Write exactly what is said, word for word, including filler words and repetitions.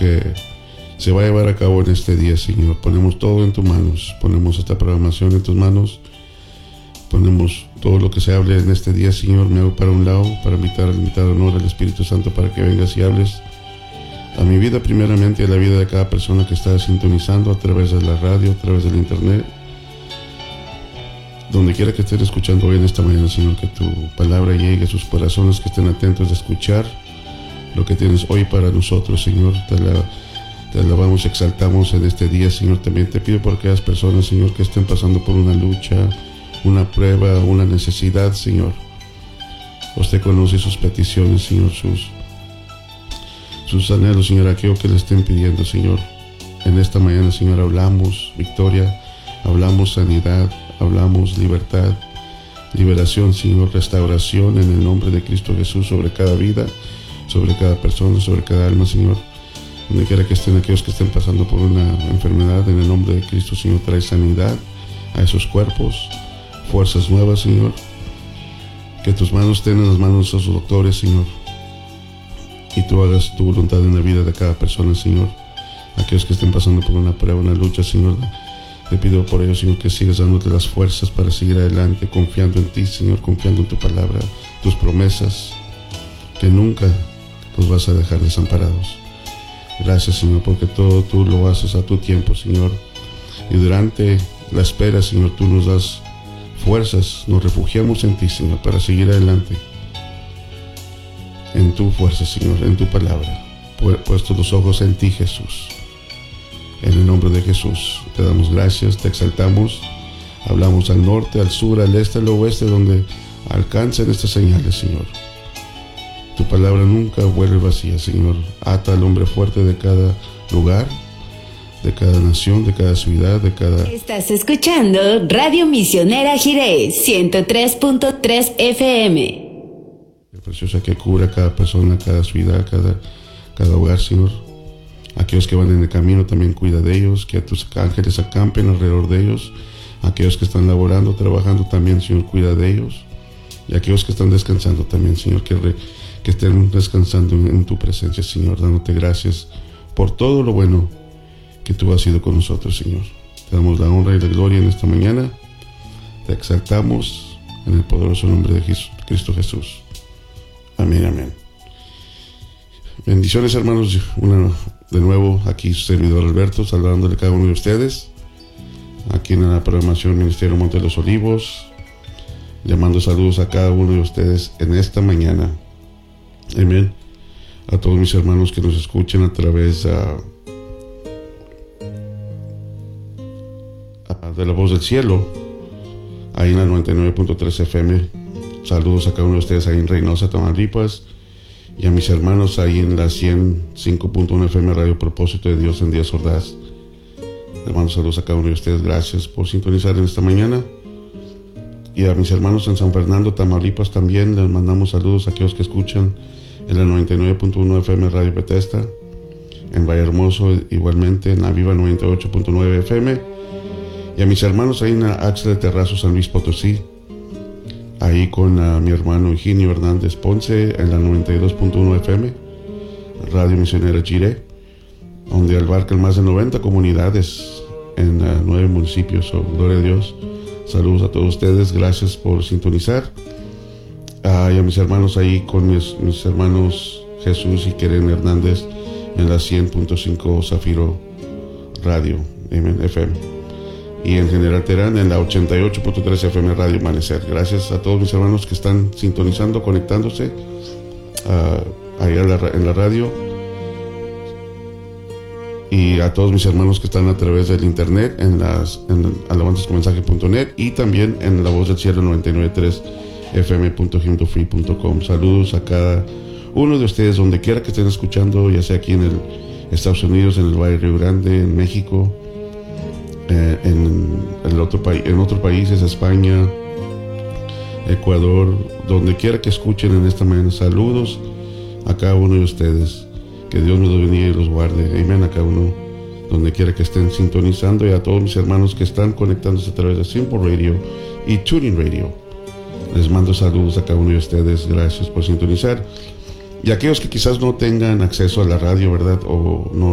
que se va a llevar a cabo en este día, Señor. Ponemos todo en tus manos, ponemos esta programación en tus manos, ponemos todo lo que se hable en este día, Señor. Me hago para un lado para invitar al invitado honor al Espíritu Santo para que vengas y hables a mi vida primeramente y a la vida de cada persona que está sintonizando a través de la radio, a través del internet, donde quiera que estén escuchando hoy en esta mañana, Señor, que tu palabra llegue a sus corazones, que estén atentos de escuchar lo que tienes hoy para nosotros, Señor. Te, la, te alabamos, exaltamos en este día, Señor. También te pido por aquellas personas, Señor, que estén pasando por una lucha, una prueba, una necesidad, Señor. Usted conoce sus peticiones, Señor, sus, sus anhelos, Señor, aquello que le estén pidiendo, Señor. En esta mañana, Señor, hablamos victoria, hablamos sanidad, hablamos libertad, liberación, Señor, restauración en el nombre de Cristo Jesús sobre cada vida, sobre cada persona, sobre cada alma, Señor. Donde quiera que estén aquellos que estén pasando por una enfermedad, en el nombre de Cristo, Señor, trae sanidad a esos cuerpos, fuerzas nuevas, Señor. Que tus manos estén en las manos de esos doctores, Señor, y tú hagas tu voluntad en la vida de cada persona, Señor. Aquellos que estén pasando por una prueba, una lucha, Señor, te pido por ellos, Señor, que sigas dándote las fuerzas para seguir adelante, confiando en ti, Señor, confiando en tu palabra, tus promesas, que nunca los vas a dejar desamparados. Gracias, Señor, porque todo tú lo haces a tu tiempo, Señor. Y durante la espera, Señor, tú nos das fuerzas, nos refugiamos en ti, Señor, para seguir adelante. En tu fuerza, Señor, en tu palabra. Puestos los ojos en ti, Jesús. En el nombre de Jesús te damos gracias, te exaltamos. Hablamos al norte, al sur, al este, al oeste, donde alcancen estas señales, Señor. Tu palabra nunca vuelve vacía, Señor. Ata al hombre fuerte de cada lugar, de cada nación, de cada ciudad, de cada... Estás escuchando Radio Misionera Jiré, ciento tres punto tres F M. Preciosa, que cubra cada persona, cada ciudad, cada, cada hogar, Señor. Aquellos que van en el camino también cuida de ellos, que tus ángeles acampen alrededor de ellos. Aquellos que están laborando, trabajando también, Señor, cuida de ellos. Y aquellos que están descansando también, Señor, que, re, que estén descansando en, en tu presencia, Señor, dándote gracias por todo lo bueno que tú has sido con nosotros, Señor. Te damos la honra y la gloria en esta mañana. Te exaltamos en el poderoso nombre de Jesús, Cristo Jesús. Amén, amén. Bendiciones, hermanos. Una, de nuevo, aquí su servidor Alberto, saludándole a cada uno de ustedes. Aquí en la programación Ministerio Monte de los Olivos, llamando saludos a cada uno de ustedes en esta mañana. Amén. A todos mis hermanos que nos escuchen a través uh, de la voz del cielo, ahí en la noventa y nueve punto tres F M. Saludos a cada uno de ustedes ahí en Reynosa, Tamaulipas, y a mis hermanos ahí en la ciento cinco punto uno F M Radio Propósito de Dios en Díaz Ordaz. Hermanos, saludos a cada uno de ustedes. Gracias por sintonizar en esta mañana. Y a mis hermanos en San Fernando, Tamaulipas, también les mandamos saludos a aquellos que escuchan en la noventa y nueve punto uno F M Radio Bethesda, en Vallehermoso igualmente, en la Viva noventa y ocho punto nueve F M, y a mis hermanos ahí en la Axel de Terrazo, San Luis Potosí, ahí con uh, mi hermano Eugenio Hernández Ponce en la noventa y dos punto uno F M, Radio Misionera Jiré, donde abarcan más de noventa comunidades en uh, nueve municipios. Oh, gloria a Dios. Saludos a todos ustedes, gracias por sintonizar. Uh, y a mis hermanos ahí con mis, mis hermanos Jesús y Keren Hernández en la cien punto cinco Zafiro Radio, Amen, F M. Y en General Terán en la ochenta y ocho punto tres F M Radio Amanecer. Gracias a todos mis hermanos que están sintonizando, conectándose uh, ahí en la, en la radio. Y a todos mis hermanos que están a través del internet en las en alabanzas con mensaje punto net y también en La Voz del Cielo noventa y nueve punto tres F M punto hymno free punto com. Saludos a cada uno de ustedes donde quiera que estén escuchando, ya sea aquí en el Estados Unidos, en el Valle Río Grande, en México, eh, en el otro país, en otros países, España, Ecuador, donde quiera que escuchen en esta mañana. Saludos a cada uno de ustedes. Que Dios nos bendiga y los guarde. Amén. A cada uno, donde quiera que estén sintonizando, y a todos mis hermanos que están conectándose a través de Simple Radio y Tuning Radio. Les mando saludos a cada uno de ustedes. Gracias por sintonizar. Y aquellos que quizás no tengan acceso a la radio, ¿verdad? O no